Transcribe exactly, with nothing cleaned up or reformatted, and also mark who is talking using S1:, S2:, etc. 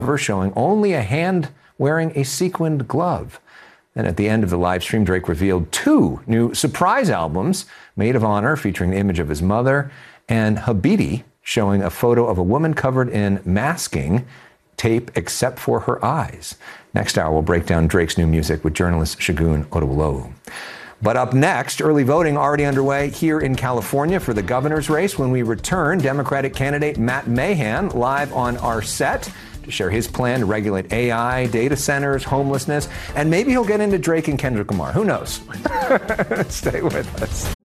S1: showing only a hand wearing a sequined glove. And at the end of the live stream, Drake revealed two new surprise albums, Maid of Honor, featuring the image of his mother, and Habiti, showing a photo of a woman covered in masking tape except for her eyes. Next hour, we'll break down Drake's new music with journalist Segun Oduwolowu. But up next, early voting already underway here in California for the governor's race. When we return, Democratic candidate Matt Mahan live on our set to share his plan to regulate A I, data centers, homelessness, and maybe he'll get into Drake and Kendrick Lamar. Who knows? Stay with us.